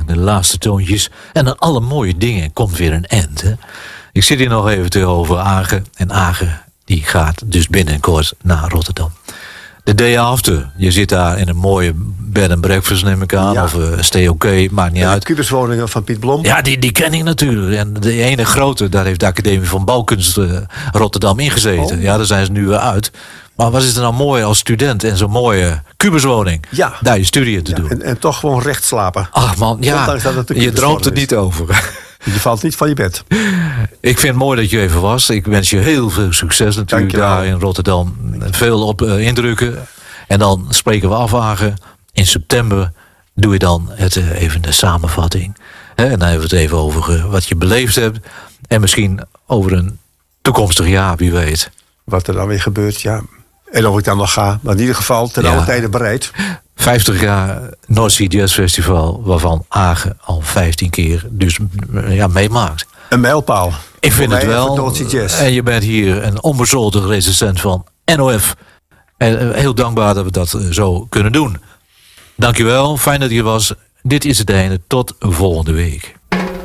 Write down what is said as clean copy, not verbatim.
de laatste toontjes. En aan alle mooie dingen komt weer een eind. Hè? Ik zit hier nog even over Agen. En Agen die gaat dus binnenkort naar Rotterdam. De day after. Je zit daar in een mooie bed and breakfast, neem ik aan. Ja. Of stay oké, maakt niet uit. De kubuswoningen van Piet Blom. Ja, die ken ik natuurlijk. En de ene grote, daar heeft de Academie van Bouwkunst Rotterdam ingezeten. Oh. Ja, daar zijn ze nu weer uit. Maar wat is het nou mooi als student en zo'n mooie kubuswoning. Ja. Daar je studie te doen. En toch gewoon recht slapen. Ach man, ja, Ondanks dat het een je droomt er kubuswoning niet over. Je valt niet van je bed. Ik vind het mooi dat je even was. Ik wens je heel veel succes natuurlijk Dankjewel. daar in Rotterdam. Veel op indrukken. En dan spreken we af, Agen. In september doe je dan even de samenvatting. En dan hebben we het even over wat je beleefd hebt. En misschien over een toekomstig jaar, wie weet. Wat er dan weer gebeurt, ja. En of ik dan nog ga. Maar in ieder geval ten alle tijden bereid. 50 jaar North Sea Jazz Festival, waarvan Agen al 15 keer dus meemaakt. Een mijlpaal. Ik vind Voor het mij en voor wel. North Sea Jazz. En je bent hier een onbezoldigd recensent van NOF. En heel dankbaar dat we dat zo kunnen doen. Dankjewel, fijn dat je er was. Dit is het einde. Tot volgende week.